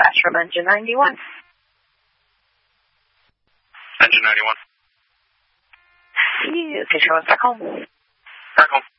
dispatch from engine 91. Engine 91. Yes, can you show us back home? Back home.